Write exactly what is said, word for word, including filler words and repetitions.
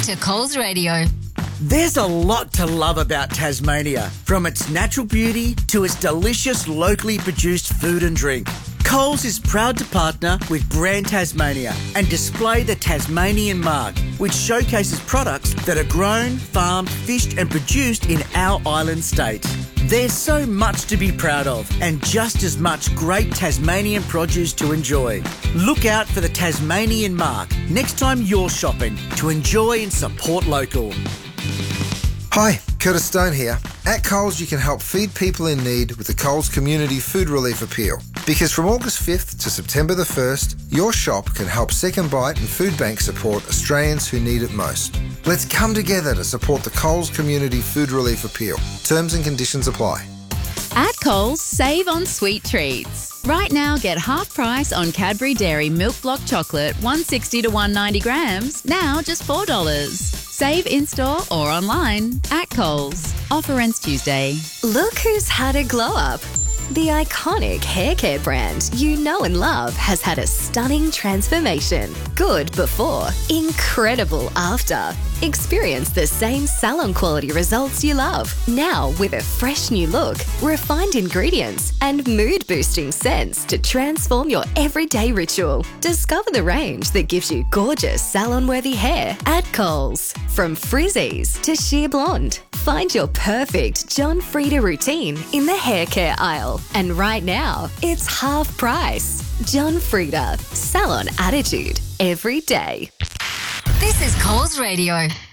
to Coles Radio. There's a lot to love about Tasmania, from its natural beauty to its delicious locally produced food and drink. Coles is proud to partner with Brand Tasmania and display the Tasmanian mark, which showcases products that are grown, farmed, fished and produced in our island state. There's so much to be proud of and just as much great Tasmanian produce to enjoy. Look out for the Tasmanian mark next time you're shopping to enjoy and support local. Hi, Curtis Stone here. At Coles, you can help feed people in need with the Coles Community Food Relief Appeal. Because from August fifth to September the first, your shop can help Second Bite and Food Bank support Australians who need it most. Let's come together to support the Coles Community Food Relief Appeal. Terms and conditions apply. At Coles, save on sweet treats. Right now, get half price on Cadbury Dairy Milk Block Chocolate, one sixty to one ninety grams, now just four dollars. Save in-store or online at Coles. Offer ends Tuesday. Look who's had a glow up. The iconic hair care brand you know and love has had a stunning transformation. Good before, incredible after. Experience the same salon quality results you love, now with a fresh new look, refined ingredients, and mood-boosting scents to transform your everyday ritual. Discover the range that gives you gorgeous salon-worthy hair at Coles. From frizzies to sheer blonde, find your perfect John Frieda routine in the hair care aisle. And right now, it's half price. John Frieda, salon attitude every day. This is Coles Radio.